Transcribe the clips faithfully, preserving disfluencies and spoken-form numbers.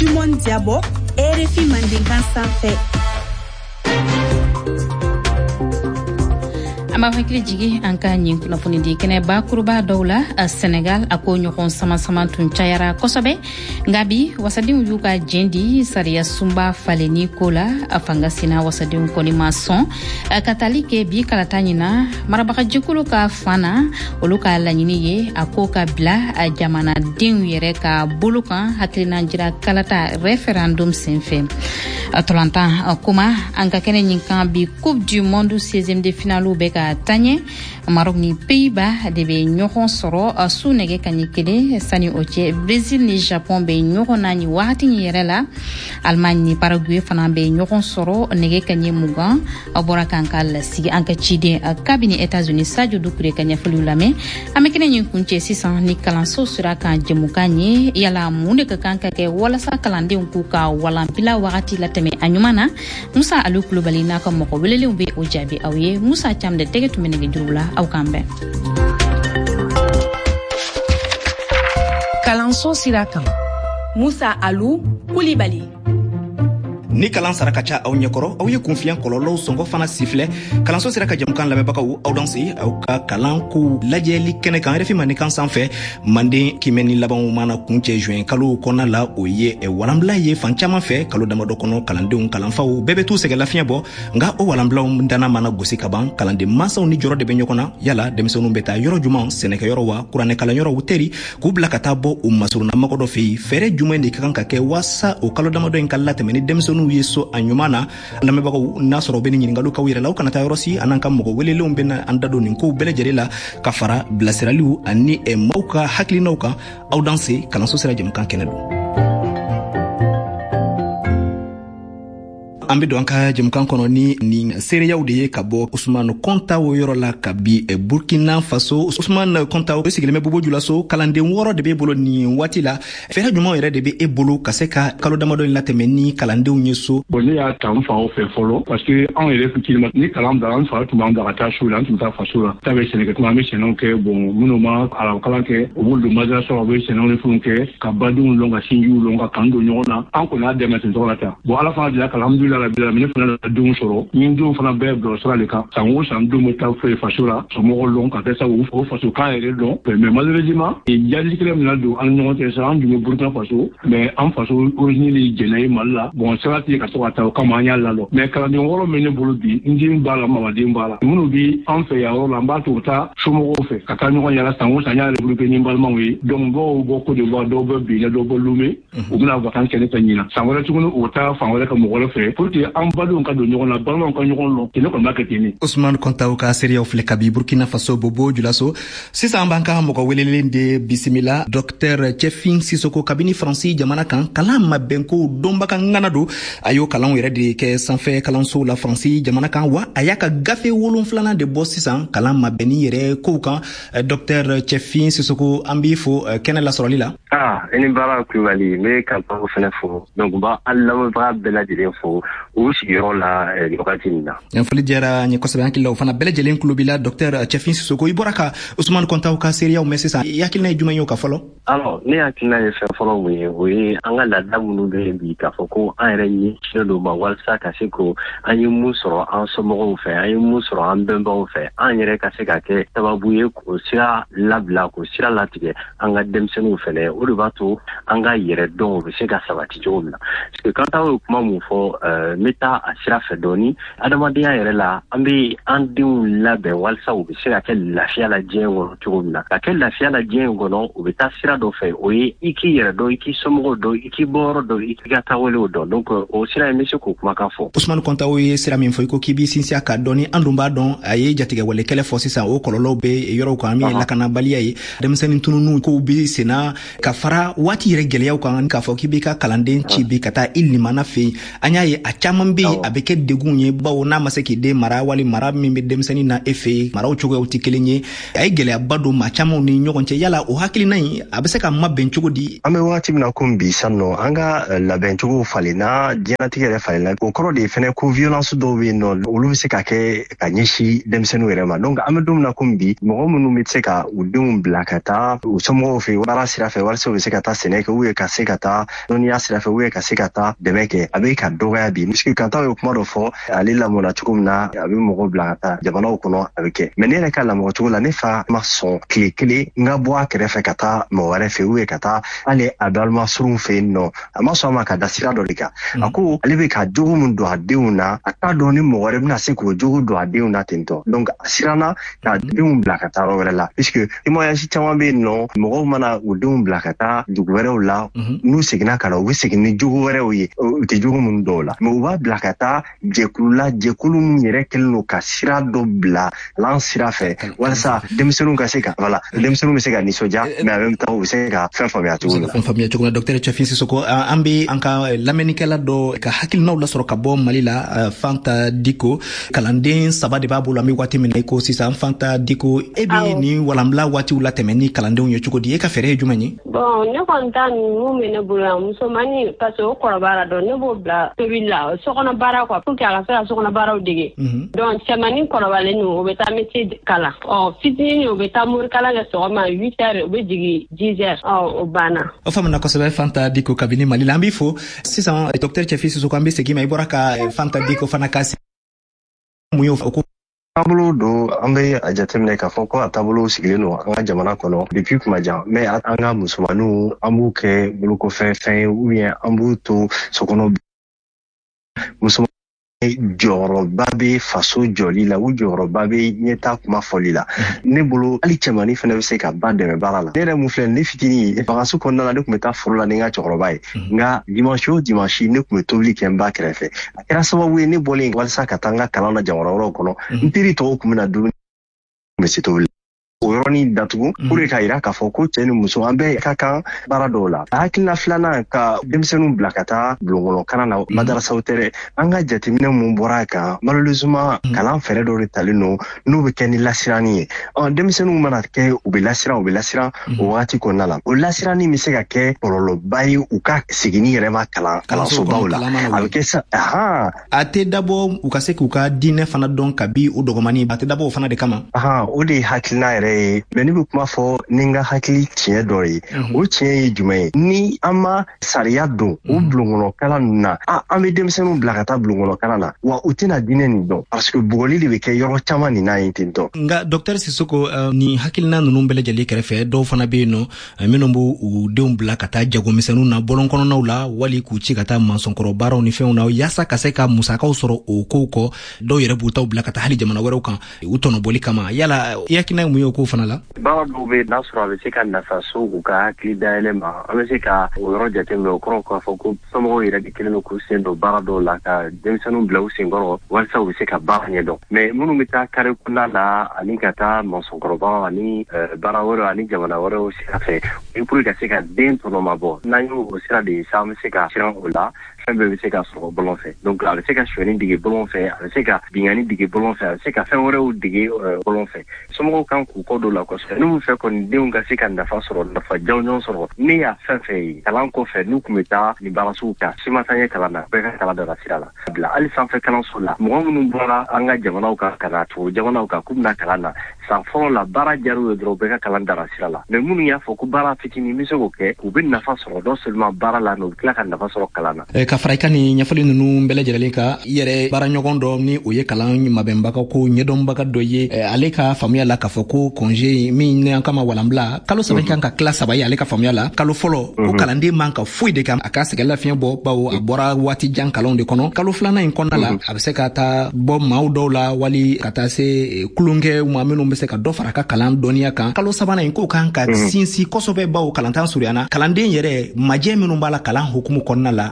du monde diabo R F I Mandinkan sanfɛ. Amba hakili jigi an ka ɲin kunnafoni di kɛnɛ bakuruba dɔw la Senegal a ko ɲɔgɔn sama-sama tun cayara kosɛbɛ nka bi wasadenw y'u ka jɛn di sariya sunba faleni ko la a fanga sina wasadenw kɔni ma sɔn ka tali kɛ bi kalata ɲina marabagajɛkulu ka fana olu ka laɲini ye a ko ka bila a jamanadenw yɛrɛ ka bolo kan hakilina jira kalata referendum senfɛ tolantan kuma an ka kɛnɛ ɲin kan bi coupe du monde seizième de finale bɛ ka tanye Maroc ni Pays-Bas de be ɲɔgɔn sɔrɔ su nɛgɛ kaɲɛ kelen sani o cɛ Brésil ni Japon be ɲɔgɔn na ni wagati yɛrɛ la Allemagne ni Paraguay fana be ɲɔgɔn sɔrɔ nɛgɛ kaɲɛ mugan a bɔra kan ka lasigi an ka ciden kabini États-Unis Sadio Doucouré ka ɲɛfɔliw lamɛn an bɛ kɛnɛ ɲin kuncɛ sisan ni kalanso sira kan jɛmukan ye yala mun de ka kan ka kɛ walasa kalandenw k'u ka walanpila wagati latɛmɛ a ɲuman na Musa Alu Kulubali n'a ka mɔgɔ welelenw be o jaabi aw ye Musa Cam de tɛgɛ tun bɛ nɛgɛ juru la aw kan bɛn. Kalanso sira kan Musa Alu Kulubali. Ni kalan sara ka ca aw ɲɛkɔrɔ aw ye kunfiyan kɔlɔlɔw sɔngɔ fana sifilɛ kalanso sera ka jamukan lamɛnbagaw aw dan se aw ka kalan ko lajɛli kɛnɛ kan R F I Mandenkan sanfɛ Manden kimɛ ni labanw mana kuncɛ juin kalo kɔnɔna la o ye walanbila ye fan caman fɛ kalo damadɔ kɔnɔ kalandenw kalanfaw bɛɛ bɛ t'u sɛgɛ lafiɲɛ bɔ nka o walanbilaw dana mana gosi ka ban kalanden mansaw ni jɔrɔ de bɛ ɲɔgɔn na yala denmisɛnninw bɛ taa yɔrɔ juman sɛnɛkɛyɔrɔ wa kuranɛ kalanyɔrɔw teri k'u bila ka taa bɔ u masuruna mɔgɔ dɔ fɛ yen fɛɛrɛ jumɛn de ka kan ka kɛ waasa o kalo damadɔ in ka latɛmɛ ni denmisɛnninw ye so a ɲuman na lamɛnbagaw n'a sɔrɔ u bɛ ni ɲininkaliw k'aw yɛrɛ la aw kana taa yɔrɔ si an'an ka mɔgɔ welelenw bɛna an da don nin kow bɛɛ lajɛlen la ka fara bilasiraliw ani maaw ka hakilinaw kan aw dan se kalanso sera jamukan kɛnɛ don. An bɛ don an ka jamukan kɔnɔ ni nin seereyaw de ye ka bɔ Usmane Kontaw yɔrɔ la ka bi Burkina Faso. Usmane Kontaw sigilen bɛ Bobojulaso kalanden wɔɔrɔ de b'e bolo nin waati la fɛɛrɛ jumɛn yɛrɛ de bɛ e bolo ka se ka kalo damadɔ in latɛmɛ ni kalandenw ye so. Bon ne y'a ta n fa o fɛ fɔlɔ parce que anw yɛrɛ fitinin ni kalan bila an fa tun b'an bila ka taa so la an tun bɛ taa faso la ta bɛ sɛnɛkɛ tuma an bɛ sɛnɛw kɛ bon minnu ma kalan kɛ u b'olu don madrasa u bɛ sɛnɛw ni fɛnw kɛ ka badenw lɔn ka sinjiw lɔn ka kan don ɲɔgɔn na an kɔni y'a dɛmɛ ten tɔgɔ la ta bon ala fana dila alhamdulillah rabbil ne fana denw sɔrɔ ni denw fana bɛɛ bila sira de kan san o san denw bɛ taa fɛ faso la somɔgɔw lɔn ka kɛ sa o faso kan yɛrɛ dɔn mais malheureusement jaabi kelen min na don an ɲɔgɔn cɛ sa an dun bɛ Burkina Faso mais an faso origine jɛnɛ ye Mali la bon sira tɛ ka to ka taa o kama an y'a lalɔ mais kalanden wɔɔrɔ min ne bolo bi n den b'a la mamaden b'a la minnu bi an fɛ yan yɔrɔ la an b'a to u taa somɔgɔw fɛ ka taa ɲɔgɔn yala san o san y'a république ni balimaw ye donc dɔw bɔ Côte d'Ivoire dɔw bɛ Benin dɔw bɛ Lomé u bɛna vacances kɛ ne fɛ ɲina san wɛrɛ tuguni u taa fan wɛrɛ ka mɔgɔ wɛrɛ fɛ pour que an badenw ka don ɲɔgɔn na balimaw ka ɲɔgɔn lɔn ne kɔni b'a kɛ ten. Usmane Kontaw ka seereyaw filɛ kabi Burkina Faso Bobojulaso sisan an b'an ka mɔgɔ welelen de bisimila Docteur Cɛfin Sisoko kabini Faransi jamana kan kalan ma bɛn ko dɔnbaga ŋana don a y'o kalanw yɛrɛ de kɛ sanfɛ kalansow la Faransi jamana kan wa a y'a ka gafe wolonfilanan de bɔ sisan kalan ma bɛnni yɛrɛ kow kan Docteur Cɛfin Sisoko an b'i fo kɛnɛ lasɔrɔli la. Ah i ni baara Kulubali n bɛ kalifaw fana fo donc n b'a an lamɛnbaga bɛɛ lajɛlen fo u sigiyɔrɔ la wagati min na. Foli diyara n ye kosɛbɛ hakili la o fana bɛɛ lajɛlen tulo b'i la Docteur Cɛfin Sisoko i bɔra ka Usmane Kontaw ka seereyaw mɛn sisan i hakilina ye jumɛn ye o ka fɔlɔ. Alors ne hakilina ye fɛn fɔlɔ mun ye o ye an ka laada minnu bɛ yen bi k'a fɔ ko an yɛrɛ ɲɛsinnen don ma walasa ka se ko an ye mun sɔrɔ an somɔgɔw fɛ an ye mun sɔrɔ an bɛnbaw fɛ an yɛrɛ ka se ka kɛ sababu ye k'o sira labila k'o sira latigɛ an ka denmisɛnninw fɛnɛ o de b'a to an ka yɛrɛ dɔn o bɛ se ka sabati cogo min na parce que Kontaw ye kuma mun fɔ n bɛ taa a sira fɛ dɔɔni adamadenya yɛrɛ la an bɛ an denw labɛn walasa u bɛ se ka kɛ lafiya la diɲɛ kɔnɔ cogo min na ka kɛ lafiya la diɲɛ kɔnɔ u bɛ taa sira dɔ fɛ o ye i k'i yɛrɛ dɔn i k'i somɔgɔw dɔn i k'i bɔyɔrɔ dɔn i k'i ka taawalew dɔn donc o sira in bɛ se k'o kumakan fɔ. Usmane Kontaw ye sira min fɔ i ko k'i b'i sinsin a kan dɔɔni an dun b'a dɔn a ye jatigɛ wale kɛlɛ fɔ sisan o kɔlɔlɔw bɛ yɔrɔw kan min ye lakanabaliya ye denmisɛnnin tununiw kow bɛ senna ka fara waati yɛrɛ gɛlɛyaw kan k'a fɔ k'i b'i ka kalanden ci bi ka taa i limana fɛ yen an y'a ye a a caman be a bɛ kɛ degun ye bawo n'a ma se k'i den mara wali mara min bɛ denmisɛnnin na e fɛ maraw cogoyaw tɛ kelen ye a ye gɛlɛyaba don maa camanw ni ɲɔgɔn cɛ yala o hakilina in a bɛ se ka mabɛn cogo di. An bɛ wagati min na komi bi san nɔ an ka labɛn cogo falenna diɲɛlatigɛ yɛrɛ falenna o kɔrɔ de ye fɛnɛ ko violence dɔw bɛ yen nɔ olu bɛ se ka kɛ ka ɲɛsin denmisɛnninw yɛrɛ ma donc an bɛ don min na komi bi mɔgɔ minnu bɛ se ka u denw bila ka taa u somɔgɔw fɛ baara sira fɛ walasa u bɛ se ka taa sɛnɛ kɛ u ye ka se ka taa dɔnniya sira fɛ u ye ka se ka taa dɛmɛ kɛ a bɛ ka dɔgɔya bi puisque kantaw ye kuma dɔ fɔ ale lamɔna cogo min na a bɛ mɔgɔw bila ka taa jamanaw kɔnɔ a bɛ kɛ mais ne yɛrɛ ka lamɔ cogo la ne fa ma sɔn tile kelen n ka bɔ a kɛrɛfɛ ka taa mɔgɔ wɛrɛ fɛ u ye ka taa hali a balima surun fɛ yen nɔ a ma sɔn a ma ka da sira dɔ de kan a ko ale bɛ ka jogo min don a denw na a t'a dɔn ni mɔgɔ wɛrɛ bɛna se k'o jogo don a denw na ten tɔ donc a siranna ka denw bila ka taa yɔrɔ wɛrɛ la puisque témoignage caman bɛ yen nɔ mɔgɔw mana u denw bila ka taa dugu wɛrɛw la n'u seginna ka na u bɛ segin ni jogo wɛrɛw ye u tɛ jogo minnu dɔw la mais u b'a bila ka taa jɛkulu la jɛkulu min yɛrɛ kɛlen don ka sira dɔ bila lan sira fɛ walasa denmisɛnninw ka se ka voilà denmisɛnninw bɛ se ka nisɔndiya mais en même temps u bɛ se ka fɛn faamuya cogo min na. Fɛn faamuya cogo min na docteur Cɛfin Sisoko an bɛ an ka lamɛnnikɛla dɔ ka hakilinaw lasɔrɔ ka bɔ Mali la Fanta Diko kalanden saba de b'a bolo an bɛ waati min na i ko sisan Fanta Diko e bɛ nin walanbila waatiw la tɛmɛ ni kalandenw ye cogo di e ka fɛɛrɛ ye jumɛn ye. Bon ne kɔni ta ninnu bɛ ne bolo yan musomannin parce que o kɔrɔbayara dɔn ne b'o bila tobili la sokɔnɔ baara quoi pour que a ka se ka sokɔnɔ baaraw dege donc cɛmannin kɔrɔbalen ninnu o bɛ taa métier kalan ɔ fitinin o bɛ taa morikalan kɛ sɔgɔma huit heures o bɛ jigin dix heures ɔ o banna. O faamuna kosɛbɛ Fanta Diko kabini Mali la an b'i fo sisan docteur Cɛfin Sisoko an bɛ segin ma i bɔra ka Fanta Diko fana ka mun y'o fɔ ko taabolo don an bɛ a jateminɛ k'a fɔ ko a taabolo sigilen don an ka jamana kɔnɔ depuis kuma jan mais an ka musomaninw an b'u kɛ bolokofɛn fɛn ye ou bien an b'u to sokɔnɔ musoman jɔyɔrɔba bɛ faso jɔli la u jɔyɔrɔba bɛ ɲɛta kuma fɔli la ne bolo hali cɛmannin fana bɛ se ka ba dɛmɛ baara la ne yɛrɛ mun filɛ ne fitinin ye fagaso kɔnɔna la ne tun bɛ taa foro la ni n ka cɛkɔrɔba ye nka dimanche o dimanche ne tun bɛ tobili kɛ n ba kɛrɛfɛ a kɛra sababu ye ne bɔlen walasa ka taa n ka kalan na jamana wɛrɛw kɔnɔ n teri tɔw tun bɛ na dumuni tun bɛ se tobili o yɔrɔnin datugu pour que k'a jira k'a fɔ ko cɛ ni muso an bɛɛ ka kan baara dɔw la a hakilina filanan ka denmisɛnninw bila ka taa bulonkɔnɔkalan na madarasaw tɛ dɛ an ka jateminɛ mun bɔra a kan malheureusement kalan fɛɛrɛ dɔw de talen don n'u bɛ kɛ ni lasiranni ye ɔ denmisɛnninw mana kɛ u bɛ lasiran u bɛ lasiran o wagati kɔnɔna la o lasiranni bɛ se ka kɛ kɔlɔlɔba ye u ka seginni yɛrɛ ma kalan kalansobaw la a bɛ kɛ sa ahan a tɛ dabɔ u ka se k'u ka diinɛ fana dɔn kabi o dɔgɔmanin a tɛ dabɔ o fana de kama ahan o de ye hakilina yɛrɛ mais ne bɛ kuma fɔ ni n ka hakili tiɲɛ dɔ ye o tiɲɛ ye jumɛn ye ni an ma sariya don o bulonkɔnɔkalan ninnu na an bɛ denmisɛnninw bila ka taa bulonkɔnɔkalan na wa u tɛna diinɛ nin dɔn parce que bugɔli de bɛ kɛ yɔrɔ caman nin n'a ye ten tɔ. nka docteur Sisoko ni hakilina ninnu bɛɛ lajɛlen kɛrɛfɛ dɔw fana bɛ yen nɔ minnu b'u u denw bila ka taa jagomisɛnninw na bɔlɔnkɔnɔnaw la wali k'u ci ka taa mansɔnkɔrɔ baaraw ni fɛnw na yaasa ka se ka musakaw sɔrɔ o kow kɔ dɔw yɛrɛ b'u taw bila ka taa hali jamana wɛrɛw kan u tɔnɔbɔli kama yala i hakilina ye mun ye o kow fana la. baara dɔw bɛ n'a sɔrɔ a bɛ se ka nafa so u ka hakili dayɛlɛ ma an bɛ se ka o yɔrɔ jateminɛ o kɔrɔ k'a fɔ ko somɔgɔw yɛrɛ de kelen don k'u sen don baara dɔw la ka denmisɛnninw bila u senkɔrɔ walasa u bɛ se ka baara ɲɛdɔn mais minnu bɛ taa kare kɔnɔna la ani ka taa mansɔnkɔrɔbaw ani baara wɛrɛw ani jamana wɛrɛw sira fɛ pour ka se ka den tɔnɔma bɔ n'an y'o o sira de ye sa an bɛ se ka siran o la fɛn bɛɛ bɛ se ka sɔrɔ bɔlɔn fɛ donc a bɛ se ka sonyani dege bɔlɔn fɛ a bɛ se ka binkani dege bɔlɔn fɛ a bɛ se ka fɛn wɛrɛw dege bɔlɔn fɛ somɔgɔw kan k'u kɔ don la kosɛbɛ n'u fɛ kɔni denw ka se ka nafa sɔrɔ nafa jɔnjɔn sɔrɔ ne y'a fɛn fɛn ye kalan kɔfɛ n'u tun bɛ taa nin baarasuw kan si ma taa ɲɛ kalan na bɛɛ ka kalan dara sira la bila hali sanfɛ kalanso la mɔgɔ minnu bɔra an ka jamanaw kan ka na tubabu jamanaw kan k'u bɛna kalan na san fɔlɔ la baara jar'u ye dɔrɔn bɛɛ ka kalan dara sira la mais minnu y'a fɔ ko baara fitinin bɛ se k'o kɛ u bɛ nafa sɔrɔ non seulement baara la mais u bɛ tila ka nafa sɔrɔ kalan na. ka fara i ka nin ɲɛfɔli ninnu bɛɛ lajɛlen kan i yɛrɛ baaraɲɔgɔn dɔ ni o ye kalan mabɛnbaga ko ɲɛdɔnbaga dɔ ye ale ka faamuya la k'a fɔ ko congé min an kama walanbila kalo saba kan ka tila saba ye ale ka faamuya la kalo fɔlɔ ko kalanden man ka foyi de kan a ka sɛgɛn lafiɲɛ bɔ bawo a bɔra waati jan kalanw de kɔnɔ kalo filanan in kɔnɔna la a bɛ se ka taa bɔ maaw dɔw la wali ka taa se kulonkɛ ma minnu bɛ se ka dɔ fara a ka kalan dɔnniya kan kalo sabanan in k'o kan ka sinsin kosɛbɛ bawo kalantan surunyana kalanden yɛrɛ majɛ minnu b'a la kalan hukumu kɔnɔna la misaliya la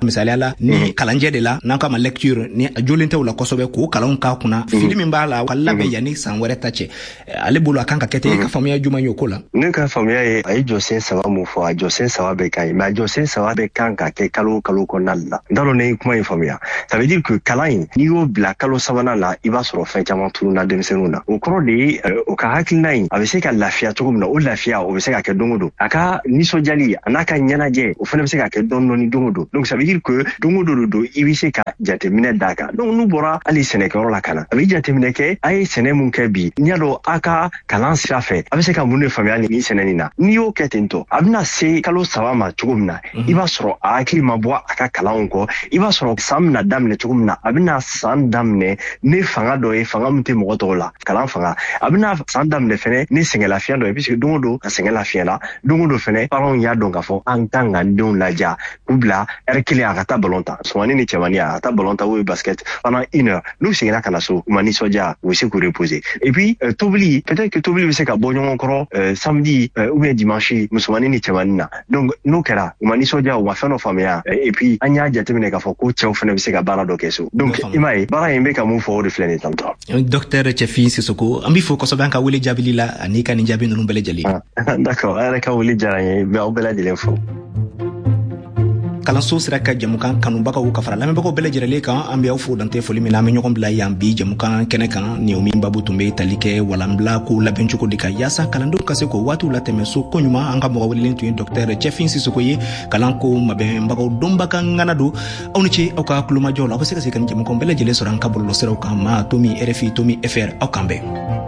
la ni kalanje de la n'an ka ma lecture ni jolen tɛ la kosɛbɛ k'o kalanw k'a kunna fili min b'a la ka labɛn yanni san wɛrɛ ta cɛ ale bolo a kan ka kɛ ten i ka faamuya jumɛn y'o ko la ne ka faamuya ye a ye jɔsen saba mun fɔ a jɔsen saba bɛ kan ye mais a jɔsen saba bɛ kan ka kɛ kalo kalo kɔnɔna la n t'a dɔn ne ye kuma in faamuya ça veut dire que kalan in n'i y'o bila kalo sabanan la i b'a sɔrɔ fɛn caman tununa denmisɛnninw na o kɔrɔ de ye o ka hakilina in a bɛ se ka lafiya cogo min na o lafiya o bɛ se ka kɛ don o don a ka nisɔndiyali a n'a ka ɲɛnajɛ o fana bɛ se ka kɛ dɔɔni dɔɔni don o don donc ça veut dire que don o don de don i bɛ se ka jateminɛ d'a kan donc n'u bɔra hali sɛnɛkɛyɔrɔ la ka na a bɛ jateminɛ kɛ a ye sɛnɛ mun kɛ bi n'i y'a dɔn a ka kalan sira fɛ a bɛ se ka mun de faamuya nin sɛnɛ nin na n'i y'o kɛ ten tɔ a bɛna se kalo saba ma cogo min na i b'a sɔrɔ a hakili ma bɔ a ka kalanw kɔ i b'a sɔrɔ san bɛna daminɛ cogo min na a bɛna san daminɛ ne fanga dɔ ye fanga min tɛ mɔgɔ tɔw la kalan fanga a bɛna san daminɛ fɛnɛ ne sɛgɛnlafiɲɛ dɔ ye puisque don o don a sɛgɛnlafiɲɛ la don o don fɛnɛ parents y'a dɔn k'a fɔ an kan ka denw laja k'u bila heure kelen a ka taa ballon ta musomanin ni cɛmanin a ka taa ballon ta ou basket pendant une heure n'u seginna ka na so u ma nisɔndiya u bɛ se k'u reposer et puis euh, tobili peut-être que tobili bɛ se ka bɔ ɲɔgɔn kɔrɔ euh, samedi euh, ou bien dimanche musomanin ni cɛmanin na donc n'o kɛra u ma nisɔndiya u ma fɛn dɔ faamuya et puis an y'a jateminɛ k'a fɔ ko cɛw fana bɛ se ka baara dɔ kɛ so donc i m'a ye baara in bɛ ka mun fɔ o de filɛ nin ye tantɔ docteur Cɛfin Sisoko an b'i fo kosɛbɛ an ka wele jaabili la ani ka nin jaabi ninnu bɛɛ lajɛlen d'accord a yɛrɛ ka wele diyara n ye n bɛ aw bɛɛ lajɛlen fo kalanso sera ka jamukan kanubagaw ka fara lamɛnbagaw bɛɛ lajɛlen kan an bɛ aw fo dante foli min na an bɛ ɲɔgɔn bila yan bi jamukan kɛnɛ kan ni o min babu tun bɛ tali kɛ walanbila ko labɛn cogo de kan yaasa kalandenw ka se k'o waatiw latɛmɛ so ko ɲuman an ka mɔgɔ welelen tun ye docteur Cɛfin Sisoko ye kalan ko mabɛnbagaw dɔnbaga ŋana don aw ni ce aw ka kulomajɔw la aw bɛ se ka se ka nin jamukan bɛɛ lajɛlen sɔrɔ an ka bɔlɔlɔsiraw kan ma tomi R F I tomi F R aw kan bɛn